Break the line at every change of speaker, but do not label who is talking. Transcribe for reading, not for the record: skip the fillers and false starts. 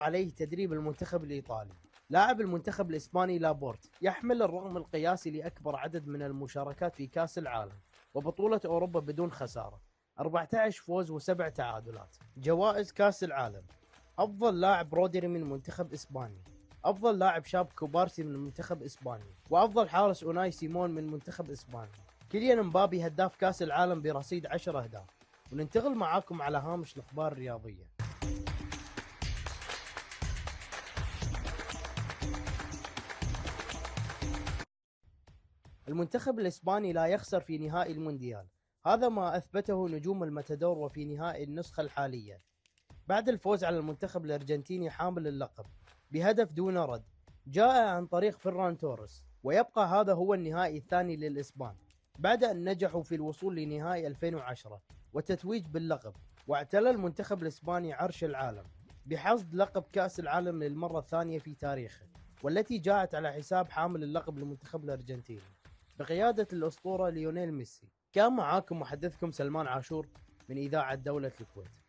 عليه تدريب المنتخب الإيطالي. لاعب المنتخب الإسباني لابورت يحمل الرقم القياسي لأكبر عدد من المشاركات في كأس العالم وبطولة أوروبا بدون خسارة، 14 فوز و7 تعادلات. جوائز كأس العالم: أفضل لاعب رودري من منتخب إسبانيا، أفضل لاعب شاب كوبارسي من منتخب إسبانيا، وأفضل حارس أوناي سيمون من منتخب إسبانيا. كيليان مبابي هداف كأس العالم برصيد 10 أهداف. وننتقل معاكم على هامش الأخبار الرياضية. المنتخب الإسباني لا يخسر في نهائي المونديال، هذا ما أثبته نجوم الماتادور وفي نهائي النسخة الحالية بعد الفوز على المنتخب الأرجنتيني حامل اللقب بهدف دون رد جاء عن طريق فران توريس. ويبقى هذا هو النهائي الثاني للإسبان بعد أن نجحوا في الوصول لنهائي 2010 والتتويج باللقب، واعتلى المنتخب الإسباني عرش العالم بحصد لقب كأس العالم للمرة الثانية في تاريخه، والتي جاءت على حساب حامل اللقب المنتخب الأرجنتيني بقيادة الأسطورة ليونيل ميسي. كان معاكم محدثكم سلمان عاشور من إذاعة دولة الكويت.